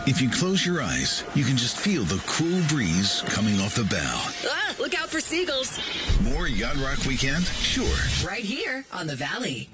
If you close your eyes, you can just feel the cool breeze coming off the bow. Ah, look out for seagulls. More Yacht Rock Weekend? Sure. Right here on the Valley.